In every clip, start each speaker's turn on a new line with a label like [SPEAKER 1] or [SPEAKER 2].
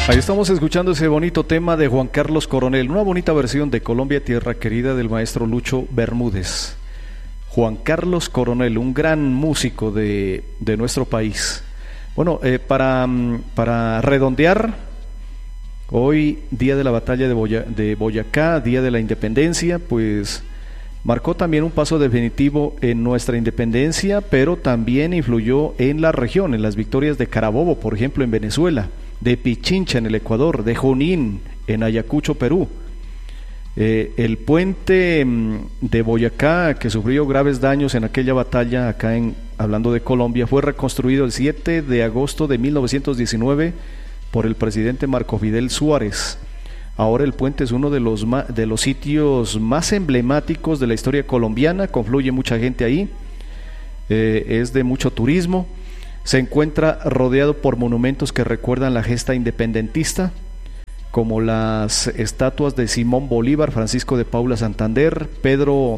[SPEAKER 1] Ahí estamos escuchando ese bonito tema de Juan Carlos Coronel, una bonita versión de Colombia Tierra Querida del maestro Lucho Bermúdez. Juan Carlos Coronel, un gran músico de nuestro país. Bueno, para redondear, hoy día de la batalla de Boyacá, día de la independencia, pues marcó también un paso definitivo en nuestra independencia, pero también influyó en la región, en las victorias de Carabobo, por ejemplo, en Venezuela, de Pichincha en el Ecuador, de Junín en Ayacucho, Perú. El puente de Boyacá, que sufrió graves daños en aquella batalla, hablando de Colombia, fue reconstruido el 7 de agosto de 1919 por el presidente Marco Fidel Suárez. Ahora el puente es uno de los sitios más emblemáticos de la historia colombiana, confluye mucha gente ahí, es de mucho turismo, se encuentra rodeado por monumentos que recuerdan la gesta independentista, como las estatuas de Simón Bolívar, Francisco de Paula Santander, Pedro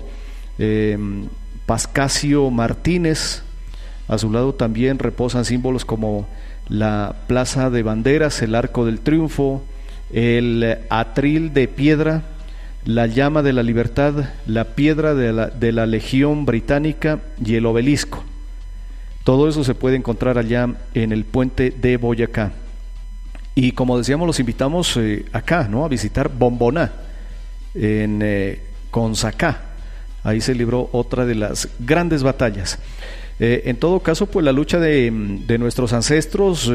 [SPEAKER 1] Pascasio Martínez. A su lado también reposan símbolos como la Plaza de Banderas, el Arco del Triunfo, el atril de piedra, la llama de la libertad, la piedra de la Legión Británica y el obelisco. Todo eso se puede encontrar allá en el puente de Boyacá. Y como decíamos, los invitamos acá, ¿no?, a visitar Bomboná, en Consacá. Ahí se libró otra de las grandes batallas. En todo caso, pues la lucha de nuestros ancestros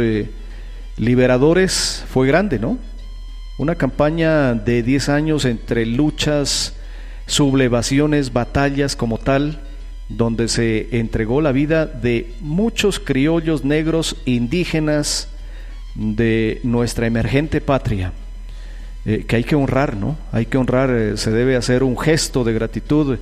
[SPEAKER 1] liberadores fue grande, ¿no? Una campaña de 10 años entre luchas, sublevaciones, batallas como tal, donde se entregó la vida de muchos criollos negros indígenas de nuestra emergente patria, que hay que honrar, ¿no? Hay que honrar, se debe hacer un gesto de gratitud,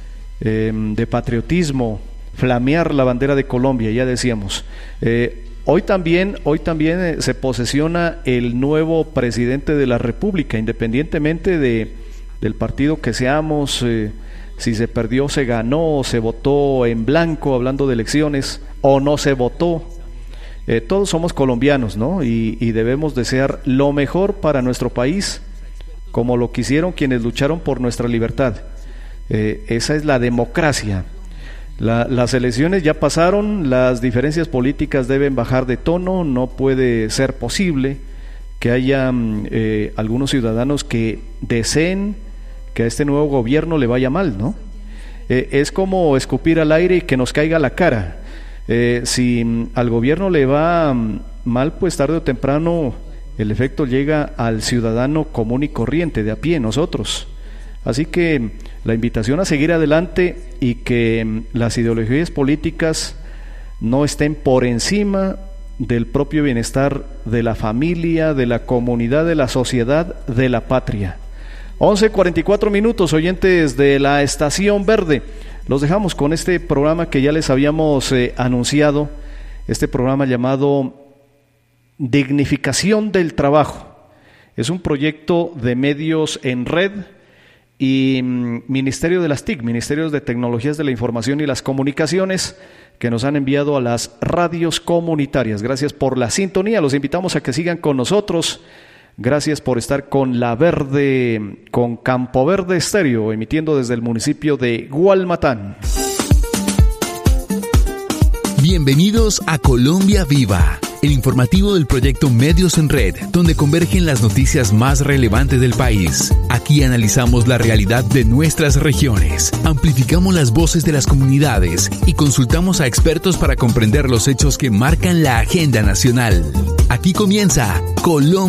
[SPEAKER 1] de patriotismo, flamear la bandera de Colombia, ya decíamos. Hoy también se posesiona el nuevo presidente de la República, independientemente del partido que seamos, si se perdió, se ganó, se votó en blanco, hablando de elecciones, o no se votó. Todos somos colombianos, ¿no? Y debemos desear lo mejor para nuestro país, como lo quisieron quienes lucharon por nuestra libertad. Esa es la democracia. Las elecciones ya pasaron, las diferencias políticas deben bajar de tono, no puede ser posible que haya algunos ciudadanos que deseen que a este nuevo gobierno le vaya mal, ¿no? Es como escupir al aire y que nos caiga la cara. Si al gobierno le va mal, pues tarde o temprano el efecto llega al ciudadano común y corriente, de a pie, nosotros. Así que la invitación a seguir adelante y que las ideologías políticas no estén por encima del propio bienestar de la familia, de la comunidad, de la sociedad, de la patria. 11:44 oyentes de la Estación Verde. Los dejamos con este programa que ya les habíamos anunciado, este programa llamado Dignificación del Trabajo. Es un proyecto de medios en red y Ministerio de las TIC, Ministerios de Tecnologías de la Información y las Comunicaciones, que nos han enviado a las radios comunitarias. Gracias por la sintonía, los invitamos a que sigan con nosotros. Gracias por estar con La Verde, con Campo Verde Estéreo, emitiendo desde el municipio de Gualmatán.
[SPEAKER 2] Bienvenidos a Colombia Viva, el informativo del proyecto Medios en Red, donde convergen las noticias más relevantes del país. Aquí analizamos la realidad de nuestras regiones, amplificamos las voces de las comunidades y consultamos a expertos para comprender los hechos que marcan la agenda nacional. Aquí comienza Colombia